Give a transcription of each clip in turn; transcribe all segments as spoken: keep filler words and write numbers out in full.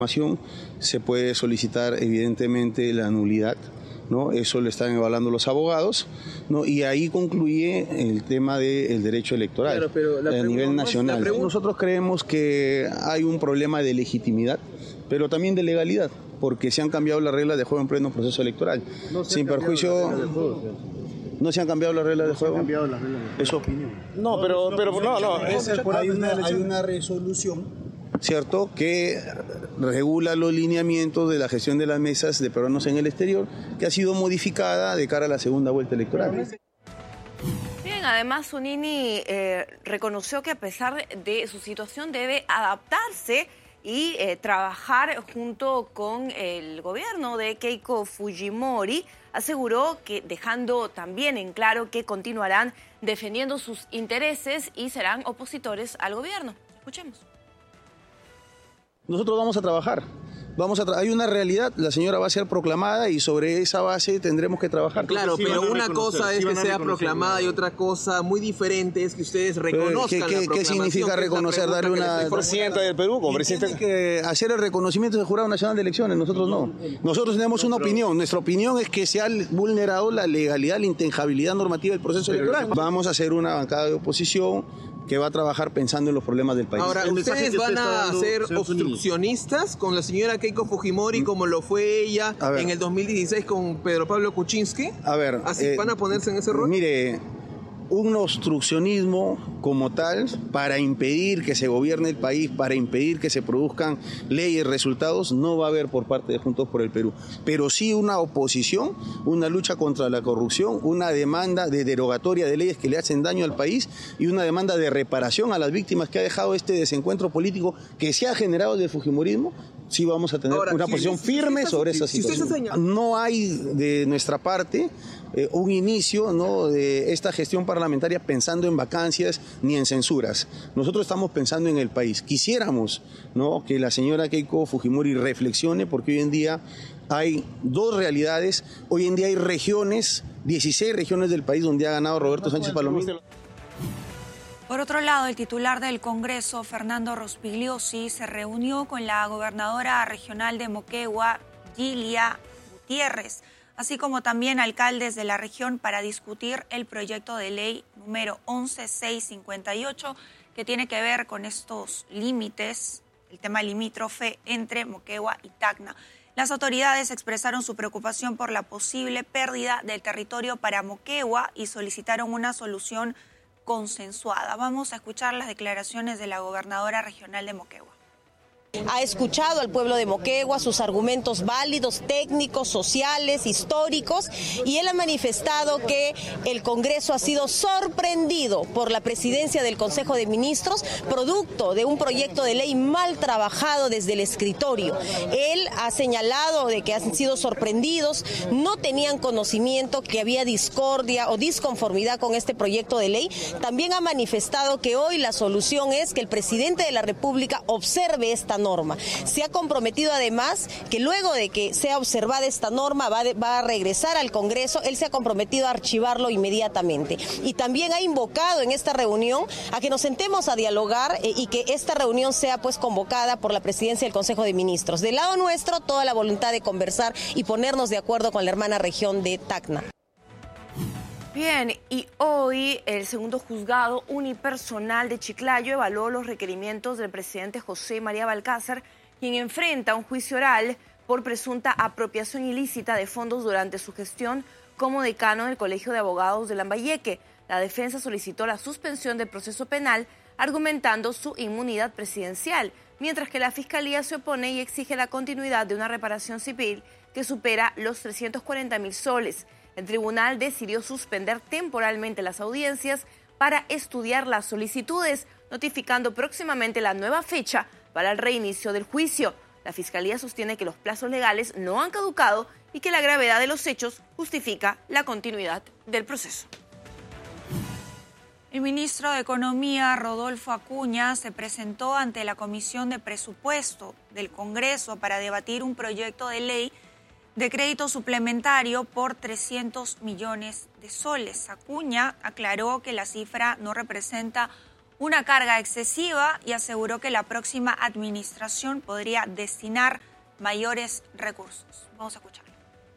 Se puede solicitar evidentemente la nulidad, ¿no? Eso lo están evaluando los abogados, ¿no? Y ahí concluye el tema del derecho electoral, claro, pero la a nivel nacional. Nosotros creemos que hay un problema de legitimidad, pero también de legalidad, porque se han cambiado las reglas de juego en pleno proceso electoral. No se sin perjuicio... ¿No se han cambiado las reglas no de juego? No se han cambiado las reglas de juego. ¿Es su opinión? No, pero, pero no, no. Es, hay, una, hay una resolución, ¿cierto?, que regula los lineamientos de la gestión de las mesas de peruanos en el exterior, que ha sido modificada de cara a la segunda vuelta electoral. Bien, además Zunini eh, reconoció que a pesar de su situación debe adaptarse y eh, trabajar junto con el gobierno de Keiko Fujimori. Aseguró que, dejando también en claro que continuarán defendiendo sus intereses y serán opositores al gobierno. Escuchemos. Nosotros vamos a trabajar. Vamos a tra- hay una realidad, la señora va a ser proclamada y sobre esa base tendremos que trabajar. Claro, sí, pero una cosa es sí que sea proclamada y otra cosa muy diferente es que ustedes reconozcan ¿Qué, qué, la proclamación. ¿Qué significa reconocer? Darle una... Presidenta del Perú, como presidente... que hacer el reconocimiento del Jurado Nacional de Elecciones, nosotros no. Nosotros tenemos una opinión, nuestra opinión es que se ha vulnerado la legalidad, la intangibilidad normativa del proceso electoral. Vamos a hacer una bancada de oposición que va a trabajar pensando en los problemas del país. Ahora, ¿ustedes van a ser obstruccionistas con la señora Keiko Fujimori como lo fue ella en el dos mil dieciséis con Pedro Pablo Kuczynski? A ver, ¿Así eh, van a ponerse en ese rol? Mire, un obstruccionismo como tal para impedir que se gobierne el país, para impedir que se produzcan leyes, resultados, no va a haber por parte de Juntos por el Perú. Pero sí una oposición, una lucha contra la corrupción, una demanda de derogatoria de leyes que le hacen daño al país y una demanda de reparación a las víctimas que ha dejado este desencuentro político que se ha generado del fujimorismo. Sí vamos a tener Ahora, una si posición si, firme si sobre si, esa situación. No hay de nuestra parte eh, un inicio, ¿no?, de esta gestión parlamentaria pensando en vacancias ni en censuras. Nosotros estamos pensando en el país. Quisiéramos, ¿no?, que la señora Keiko Fujimori reflexione, porque hoy en día hay dos realidades. Hoy en día hay regiones, dieciséis regiones del país donde ha ganado Roberto Sánchez Palomino. Por otro lado, el titular del Congreso, Fernando Rospigliosi, se reunió con la gobernadora regional de Moquegua, Gilia Gutiérrez, así como también alcaldes de la región para discutir el proyecto de ley número once mil seiscientos cincuenta y ocho, que tiene que ver con estos límites, el tema limítrofe entre Moquegua y Tacna. Las autoridades expresaron su preocupación por la posible pérdida del territorio para Moquegua y solicitaron una solución consensuada. Vamos a escuchar las declaraciones de la gobernadora regional de Moquegua. Ha escuchado al pueblo de Moquegua sus argumentos válidos, técnicos, sociales, históricos, y él ha manifestado que el Congreso ha sido sorprendido por la presidencia del Consejo de Ministros, producto de un proyecto de ley mal trabajado desde el escritorio. Él ha señalado de que han sido sorprendidos, no tenían conocimiento que había discordia o disconformidad con este proyecto de ley. También ha manifestado que hoy la solución es que el presidente de la República observe esta norma. Se ha comprometido además que luego de que sea observada esta norma va, de, va a regresar al Congreso. Él se ha comprometido a archivarlo inmediatamente. Y también ha invocado en esta reunión a que nos sentemos a dialogar eh, y que esta reunión sea pues convocada por la presidencia del Consejo de Ministros. Del lado nuestro, toda la voluntad de conversar y ponernos de acuerdo con la hermana región de Tacna. Bien, y hoy el segundo juzgado unipersonal de Chiclayo evaluó los requerimientos del presidente José María Balcázar, quien enfrenta un juicio oral por presunta apropiación ilícita de fondos durante su gestión como decano del Colegio de Abogados de Lambayeque. La defensa solicitó la suspensión del proceso penal, argumentando su inmunidad presidencial, mientras que la Fiscalía se opone y exige la continuidad de una reparación civil que supera los trescientos cuarenta mil soles. El tribunal decidió suspender temporalmente las audiencias para estudiar las solicitudes, notificando próximamente la nueva fecha para el reinicio del juicio. La Fiscalía sostiene que los plazos legales no han caducado y que la gravedad de los hechos justifica la continuidad del proceso. El ministro de Economía, Rodolfo Acuña, se presentó ante la Comisión de Presupuesto del Congreso para debatir un proyecto de ley de crédito suplementario por trescientos millones de soles. Acuña aclaró que la cifra no representa una carga excesiva y aseguró que la próxima administración podría destinar mayores recursos. Vamos a escucharlo.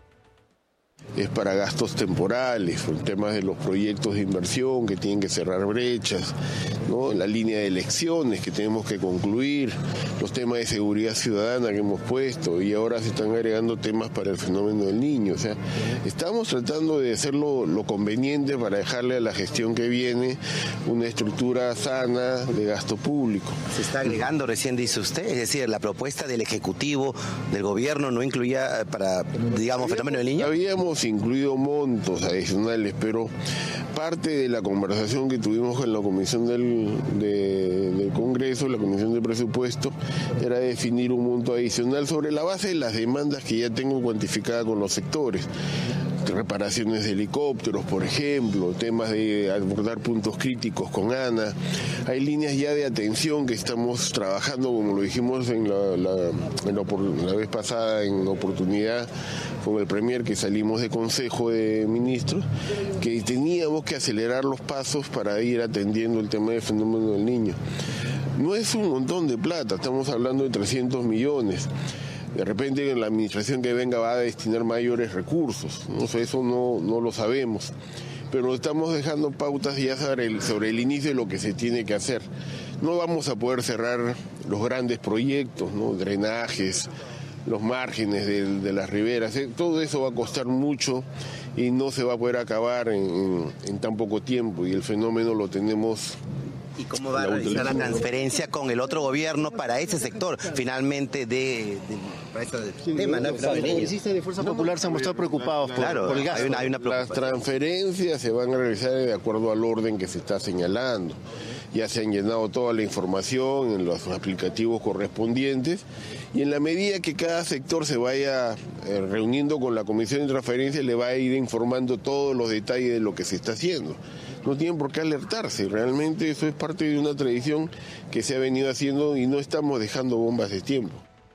Es para gastos temporales, por temas de los proyectos de inversión que tienen que cerrar brechas, ¿no? La línea de elecciones que tenemos que concluir, los temas de seguridad ciudadana que hemos puesto y ahora se están agregando temas para el fenómeno del niño. O sea, estamos tratando de hacerlo lo conveniente para dejarle a la gestión que viene una estructura sana de gasto público. Se está agregando, recién dice usted, es decir, la propuesta del Ejecutivo, del Gobierno, no incluía para, digamos, fenómeno del niño. Habíamos incluido montos adicionales, pero parte de la conversación que tuvimos con la Comisión del, de, del Congreso, la Comisión de Presupuesto, era definir un monto adicional sobre la base de las demandas que ya tengo cuantificadas con los sectores. Reparaciones de helicópteros, por ejemplo, temas de abordar puntos críticos con ANA. Hay líneas ya de atención que estamos trabajando, como lo dijimos en la, la, en la, la vez pasada en oportunidad con el Premier, que salimos de Consejo de Ministros, que teníamos que acelerar los pasos para ir atendiendo el tema del fenómeno del niño. No es un montón de plata, estamos hablando de trescientos millones. De repente la administración que venga va a destinar mayores recursos, ¿no? O sea, eso no, no lo sabemos, pero estamos dejando pautas ya sobre el, sobre el inicio de lo que se tiene que hacer. No vamos a poder cerrar los grandes proyectos, ¿no? Drenajes, los márgenes de, de las riberas, ¿eh? Todo eso va a costar mucho y no se va a poder acabar en, en, en tan poco tiempo, y el fenómeno lo tenemos. ¿Y cómo va a realizar la transferencia con el otro gobierno para ese sector, finalmente, de, de para este sí, tema? ¿No? Los congresistas de Fuerza Popular se han mostrado preocupados por, claro, por el gasto. Hay una, hay una Las transferencias se van a realizar de acuerdo al orden que se está señalando. Ya se han llenado toda la información en los aplicativos correspondientes, y en la medida que cada sector se vaya eh, reuniendo con la Comisión de Transferencias, le va a ir informando todos los detalles de lo que se está haciendo. No tienen por qué alertarse, realmente eso es parte de una tradición que se ha venido haciendo y no estamos dejando bombas de tiempo.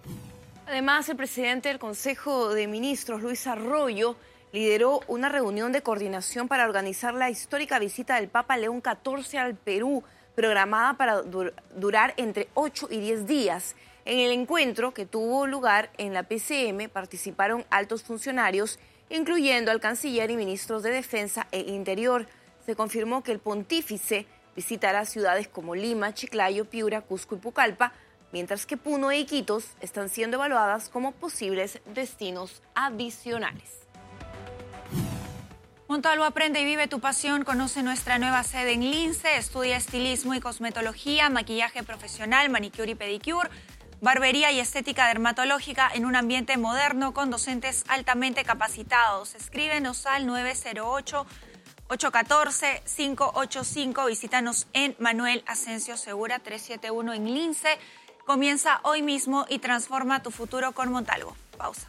Además, el presidente del Consejo de Ministros, Luis Arroyo, lideró una reunión de coordinación para organizar la histórica visita del Papa León catorce al Perú, programada para dur- durar entre ocho y diez días. En el encuentro, que tuvo lugar en la P C M, participaron altos funcionarios, incluyendo al canciller y ministros de Defensa e Interior. Se confirmó que el pontífice visitará ciudades como Lima, Chiclayo, Piura, Cusco y Pucallpa, mientras que Puno e Iquitos están siendo evaluadas como posibles destinos adicionales. Montalvo, aprende y vive tu pasión. Conoce nuestra nueva sede en Lince. Estudia estilismo y cosmetología, maquillaje profesional, manicure y pedicure, barbería y estética dermatológica en un ambiente moderno con docentes altamente capacitados. Escríbenos al nueve cero ocho, ocho uno cuatro, cinco ocho cinco. Visítanos en Manuel Asensio Segura trescientos setenta y uno en Lince. Comienza hoy mismo y transforma tu futuro con Montalvo. Pausa.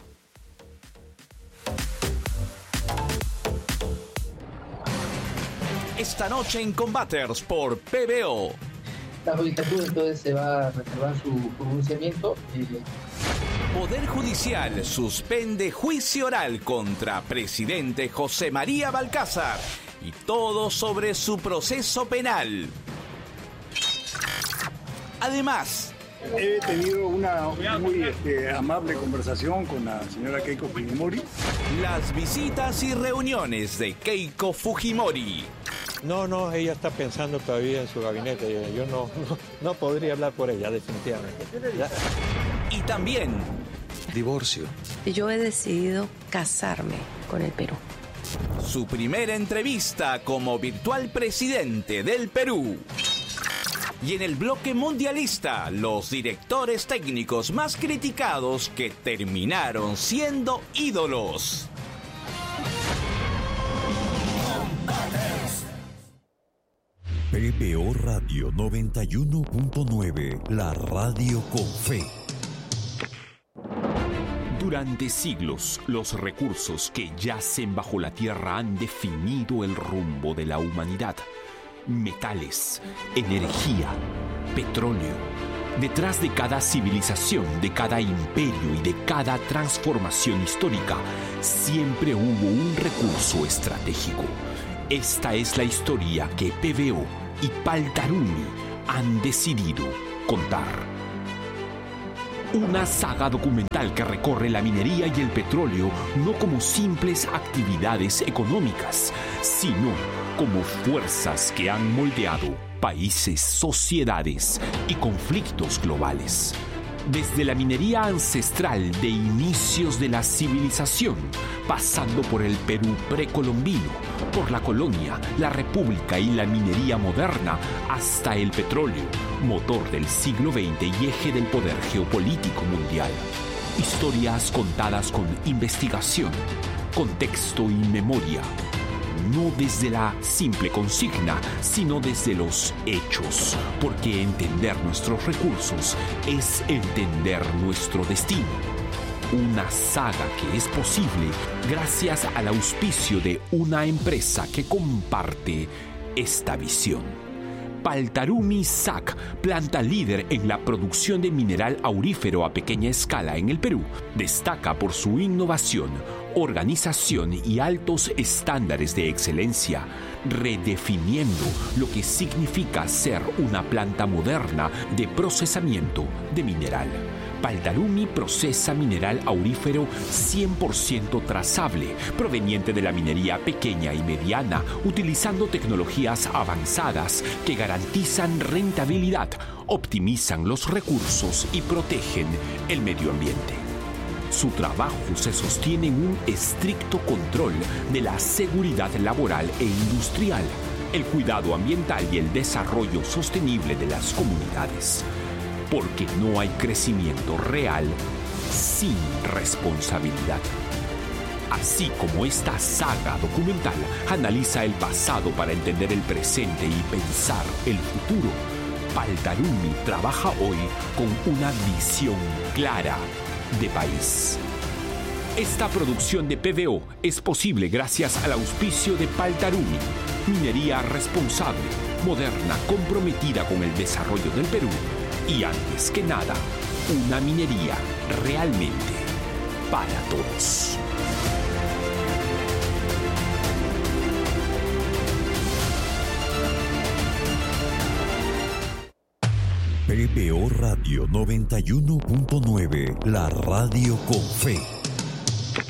Esta noche en Combaters por P B O. La judicatura entonces se va a reservar su pronunciamiento. Eh... Poder Judicial suspende juicio oral contra presidente José María Balcázar y todo sobre su proceso penal. Además, he tenido una muy este, amable conversación con la señora Keiko Fujimori. Las visitas y reuniones de Keiko Fujimori. No, no, ella está pensando todavía en su gabinete. Yo no, no, no podría hablar por ella, definitivamente. ¿Ya? Y también divorcio. Yo he decidido casarme con el Perú. Su primera entrevista como virtual presidente del Perú. Y en el bloque mundialista, los directores técnicos más criticados que terminaron siendo ídolos. P B O Radio noventa y uno punto nueve, la radio con fe. Durante siglos, los recursos que yacen bajo la tierra han definido el rumbo de la humanidad. Metales, energía, petróleo. Detrás de cada civilización, de cada imperio y de cada transformación histórica, siempre hubo un recurso estratégico. Esta es la historia que P B O y Paltarumi han decidido contar. Una saga documental que recorre la minería y el petróleo no como simples actividades económicas, sino como fuerzas que han moldeado países, sociedades y conflictos globales. Desde la minería ancestral de inicios de la civilización, pasando por el Perú precolombino, por la colonia, la república y la minería moderna, hasta el petróleo, motor del siglo veinte y eje del poder geopolítico mundial. Historias contadas con investigación, contexto y memoria. No desde la simple consigna, sino desde los hechos, porque entender nuestros recursos es entender nuestro destino. Una saga que es posible gracias al auspicio de una empresa que comparte esta visión. Paltarumi S A C, planta líder en la producción de mineral aurífero a pequeña escala en el Perú, destaca por su innovación, organización y altos estándares de excelencia, redefiniendo lo que significa ser una planta moderna de procesamiento de mineral. Paltarumi procesa mineral aurífero cien por ciento trazable, proveniente de la minería pequeña y mediana, utilizando tecnologías avanzadas que garantizan rentabilidad, optimizan los recursos y protegen el medio ambiente. Su trabajo se sostiene en un estricto control de la seguridad laboral e industrial, el cuidado ambiental y el desarrollo sostenible de las comunidades. Porque no hay crecimiento real sin responsabilidad. Así como esta saga documental analiza el pasado para entender el presente y pensar el futuro, Paltarumi trabaja hoy con una visión clara de país. Esta producción de P V O es posible gracias al auspicio de Paltarumi, minería responsable, moderna, comprometida con el desarrollo del Perú y, antes que nada, una minería realmente para todos. P B O Radio noventa y uno punto nueve, la radio con fe.